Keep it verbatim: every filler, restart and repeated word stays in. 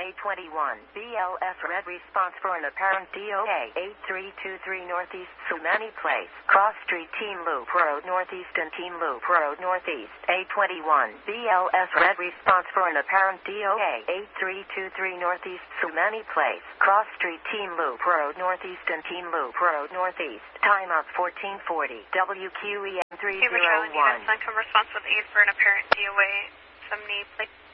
A twenty-one, B L S red response for an apparent D O A, eight three two three Northeast Sumani Place, Cross Street, Team Loop Road Northeast and Team Loop Road Northeast. A twenty-one, B L S red response for an apparent D O A, eight three two three Northeast Sumani Place, Cross Street, Team Loop Road Northeast and Team Loop Road Northeast. Timeout fourteen forty, W Q E M three oh one. Uncome response with aid for an apparent D O A, Sumani Place.